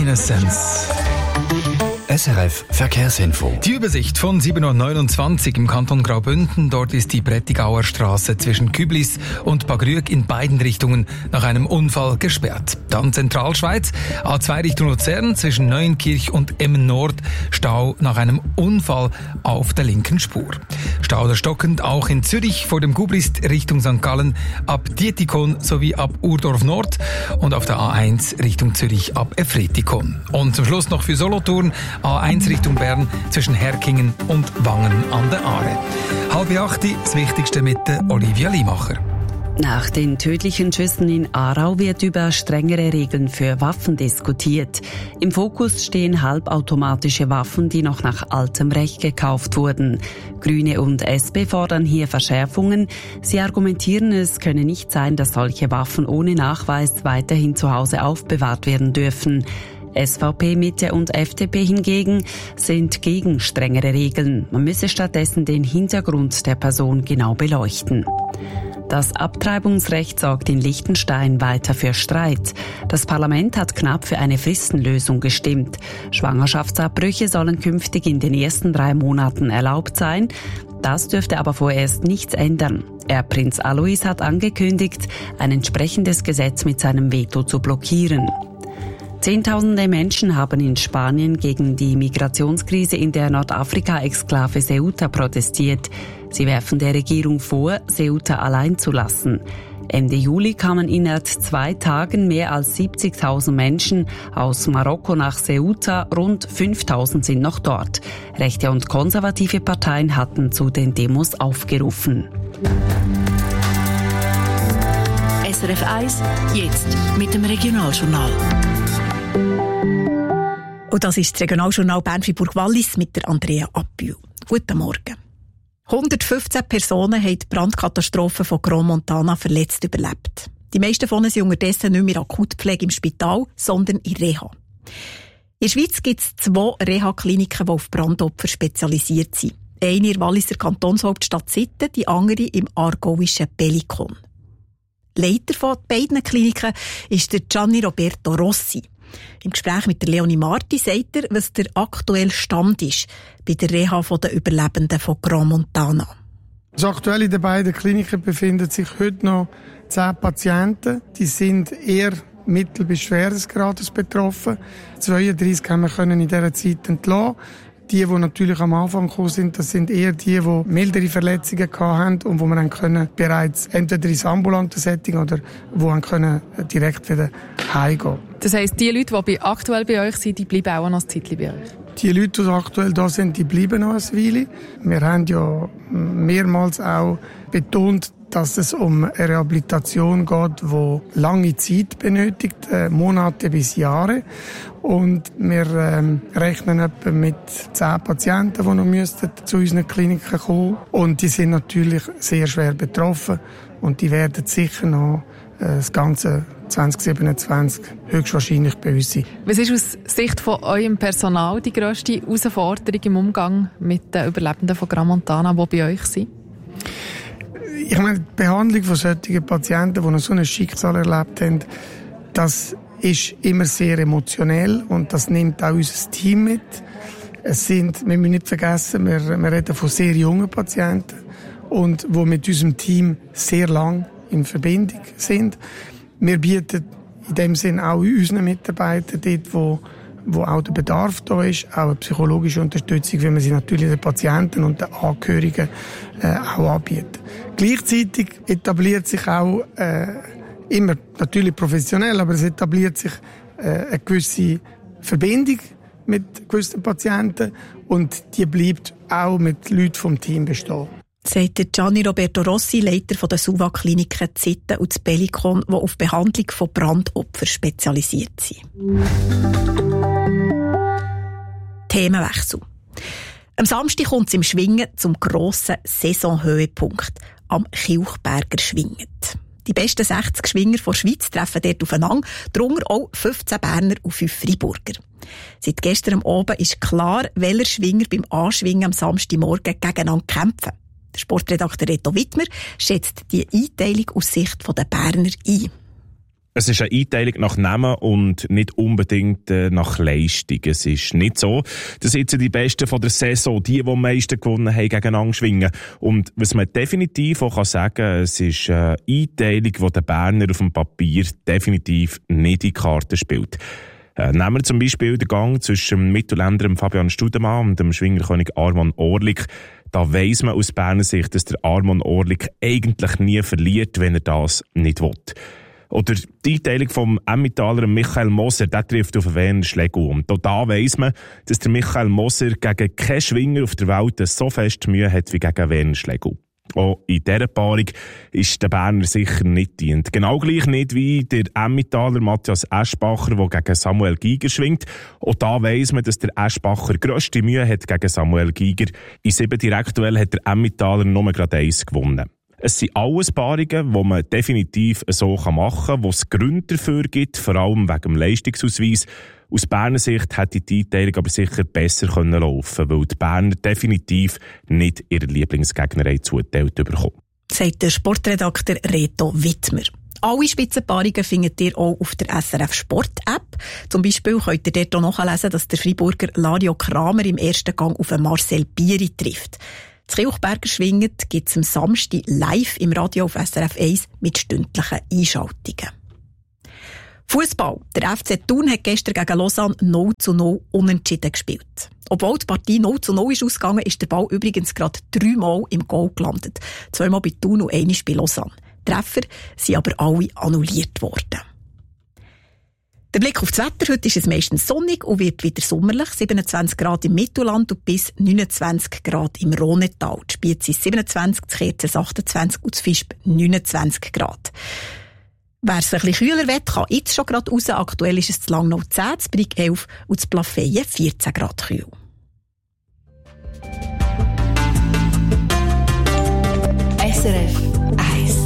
Innocence. SRF Verkehrsinfo. Die Übersicht von 7.29 Uhr im Kanton Graubünden. Dort ist die Prättigauer Straße zwischen Küblis und Pagrüg in beiden Richtungen nach einem Unfall gesperrt. Dann Zentralschweiz, A2 Richtung Luzern zwischen Neuenkirch und Emmen Nord, Stau nach einem Unfall auf der linken Spur. Stau oder stockend auch in Zürich vor dem Gubrist Richtung St. Gallen ab Dietikon sowie ab Urdorf Nord und auf der A1 Richtung Zürich ab Efretikon. Und zum Schluss noch für Solothurn A1 Richtung Bern zwischen Herkingen und Wangen an der Aare. 7:30, das Wichtigste mit der Olivia Liemacher. Nach den tödlichen Schüssen in Aarau wird über strengere Regeln für Waffen diskutiert. Im Fokus stehen halbautomatische Waffen, die noch nach altem Recht gekauft wurden. Grüne und SP fordern hier Verschärfungen. Sie argumentieren, es könne nicht sein, dass solche Waffen ohne Nachweis weiterhin zu Hause aufbewahrt werden dürfen. SVP, Mitte und FDP hingegen sind gegen strengere Regeln. Man müsse stattdessen den Hintergrund der Person genau beleuchten. Das Abtreibungsrecht sorgt in Liechtenstein weiter für Streit. Das Parlament hat knapp für eine Fristenlösung gestimmt. Schwangerschaftsabbrüche sollen künftig in den ersten 3 Monaten erlaubt sein. Das dürfte aber vorerst nichts ändern. Erbprinz Alois hat angekündigt, ein entsprechendes Gesetz mit seinem Veto zu blockieren. Zehntausende Menschen haben in Spanien gegen die Migrationskrise in der Nordafrika-Exklave Ceuta protestiert. Sie werfen der Regierung vor, Ceuta allein zu lassen. Ende Juli kamen innerhalb 2 Tagen mehr als 70.000 Menschen aus Marokko nach Ceuta, rund 5.000 sind noch dort. Rechte und konservative Parteien hatten zu den Demos aufgerufen. SRF 1, jetzt mit dem Regionaljournal. Und das ist das Regionaljournal Bern-Fribourg-Wallis mit der Andrea Appühl. Guten Morgen. 115 Personen haben die Brandkatastrophe von Crans-Montana verletzt überlebt. Die meisten von ihnen sind unterdessen nicht mehr Akutpflege im Spital, sondern in Reha. In der Schweiz gibt es 2 Reha-Kliniken, die auf Brandopfer spezialisiert sind. Eine in der Walliser Kantonshauptstadt Sitten, die andere im aargauischen Pellikon. Leiter von beiden Kliniken ist der Gianni Roberto Rossi. Im Gespräch mit der Leonie Marti sagt er, was der aktuelle Stand ist bei der Reha der Überlebenden von Crans-Montana. Also aktuell in den beiden Kliniken befinden sich heute noch 10 Patienten. Die sind eher mittel- bis schweres Grades betroffen. 32 können wir in dieser Zeit entlassen. Die natürlich am Anfang gekommen sind, das sind eher die mildere Verletzungen hatten und wo wir dann können bereits entweder ins ambulante Setting oder wo wir können direkt wieder heimgehen. Das heisst, die Leute, die aktuell bei euch sind, die bleiben auch noch ein Zeitchen bei euch? Die Leute, die aktuell da sind, die bleiben noch eine Weile. Wir haben ja mehrmals auch betont, dass es um eine Rehabilitation geht, die lange Zeit benötigt, Monate bis Jahre. Und wir rechnen etwa mit 10 Patienten, die noch zu unseren Kliniken kommen. Und die sind natürlich sehr schwer betroffen. Und die werden sicher noch das ganze 2027 höchstwahrscheinlich bei uns sein. Was ist aus Sicht von eurem Personal die grösste Herausforderung im Umgang mit den Überlebenden von Crans-Montana, die bei euch sind? Ich meine, die Behandlung von solchen Patienten, die noch so ein Schicksal erlebt haben, das ist immer sehr emotionell und das nimmt auch unser Team mit. Wir müssen nicht vergessen, wir reden von sehr jungen Patienten und die mit unserem Team sehr lang in Verbindung sind. Wir bieten in dem Sinn auch unseren Mitarbeitern dort, wo auch der Bedarf da ist, auch eine psychologische Unterstützung, wie man sie natürlich den Patienten und den Angehörigen auch anbietet. Gleichzeitig etabliert sich auch immer natürlich professionell, aber es etabliert sich eine gewisse Verbindung mit gewissen Patienten und die bleibt auch mit Leuten vom Team bestehen. Sagt der Gianni Roberto Rossi, Leiter der SUVA-Kliniken Sitten und Pellikon, die auf Behandlung von Brandopfern spezialisiert sind. Themenwechsel. Am Samstag kommt es im Schwingen zum grossen Saisonhöhepunkt am Kilchberger Schwinget. Die besten 60 Schwinger der Schweiz treffen dort aufeinander, darunter auch 15 Berner und 5 Freiburger. Seit gestern Abend ist klar, welcher Schwinger beim Anschwingen am Samstagmorgen gegeneinander kämpfen. Der Sportredakteur Reto Wittmer schätzt die Einteilung aus Sicht der Berner ein. Es ist eine Einteilung nach Namen und nicht unbedingt nach Leistung. Es ist nicht so, dass jetzt die Besten von der Saison, die am meisten gewonnen haben, gegeneinander schwingen. Und was man definitiv auch sagen kann, es ist eine Einteilung, die der Berner auf dem Papier definitiv nicht in die Karten spielt. Nehmen wir zum Beispiel den Gang zwischen dem Mittelländer Fabian Studemann und dem Schwingerkönig Arman Orlik. Da weiss man aus Berner Sicht, dass der Arman Orlik eigentlich nie verliert, wenn er das nicht will. Oder die Einteilung vom Emmentaler Michael Moser, der trifft auf Werner Schlegel. Und da weiss man, dass der Michael Moser gegen keinen Schwinger auf der Welt so fest Mühe hat wie gegen Werner Schlegel. Auch in dieser Paarung ist der Berner sicher nicht dient. Genau gleich nicht wie der Emmentaler Matthias Eschbacher, der gegen Samuel Giger schwingt. Auch da weiss man, dass der Eschbacher grösste Mühe hat gegen Samuel Giger. In 7 Direktduellen hat der Emmentaler nur gerade 1 gewonnen. Es sind alles Paarungen, die man definitiv so machen kann, wo es Gründe dafür gibt, vor allem wegen dem Leistungsausweis. Aus Berner Sicht hätte die Einteilung aber sicher besser laufen können, weil die Berner definitiv nicht ihre Lieblingsgegner zugeteilt bekommen. Sagt der Sportredakteur Reto Wittmer. Alle Spitzenpaarungen findet ihr auch auf der SRF Sport App. Zum Beispiel könnt ihr dort auch nachlesen, dass der Freiburger Lario Kramer im ersten Gang auf Marcel Bieri trifft. Das Kilchberger Schwingen gibt es am Samstag live im Radio auf SRF 1 mit stündlichen Einschaltungen. Fußball. Der FC Thun hat gestern gegen Lausanne 0:0 unentschieden gespielt. Obwohl die Partie 0:0 ist ausgegangen, ist der Ball übrigens gerade 3-mal im Goal gelandet. 2-mal bei Thun und 1 bei Lausanne. Die Treffer sind aber alle annulliert worden. Der Blick auf das Wetter. Heute ist es meistens sonnig und wird wieder sommerlich. 27 Grad im Mittelland und bis 29 Grad im Rhonetal. Die Spiez ist 27, das Kerzers 28 und das Visp 29 Grad. Wer es ein bisschen kühler will, kann jetzt schon gerade raus. Aktuell ist es zu Langnau 10, zu Brig 11 und zu Plafeyen 14 Grad kühl. SRF 1.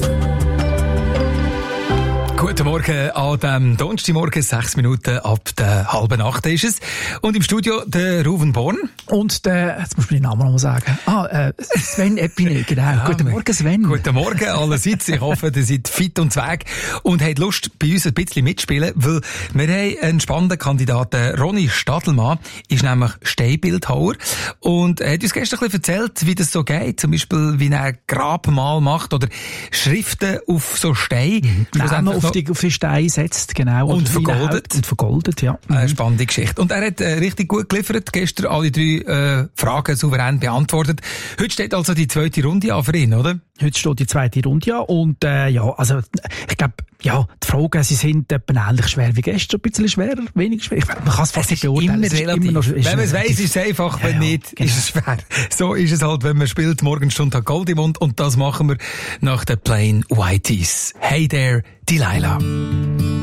Guten Morgen an diesem Donnerstagmorgen, 6 Minuten ab der 7:30 ist es. Und im Studio der Ruven Born. Und der, jetzt muss ich den Namen noch mal sagen. Sven Epine, genau. Ja, guten Morgen, Sven. Guten Morgen allerseits. Ich hoffe, ihr seid fit und zweig und habt Lust, bei uns ein bisschen mitspielen, weil wir haben einen spannenden Kandidaten. Ronny Stadelmann ist nämlich Steinbildhauer und hat uns gestern ein bisschen erzählt, wie das so geht. Zum Beispiel, wie er Grabmal macht oder Schriften auf so Steine. Auf die Steine setzt, genau. Und vergoldet. Und vergoldet, ja. Eine spannende Geschichte. Und er hat richtig gut geliefert, gestern alle 3 Fragen souverän beantwortet. Heute steht also die 2. Runde an für ihn, oder? Heute steht die 2. Runde an und also ich glaube, ja, die Fragen, sie sind ähnlich schwer wie gestern, ein bisschen schwerer, weniger schwer. Man kann es fast nicht beurteilen. Wenn man es weiss, ist es einfach, wenn nicht, genau. Ist es schwer. So ist es halt, wenn man spielt. Morgenstund hat Gold im Mund und das machen wir nach den Plain Whiteys. Hey there, Delilah.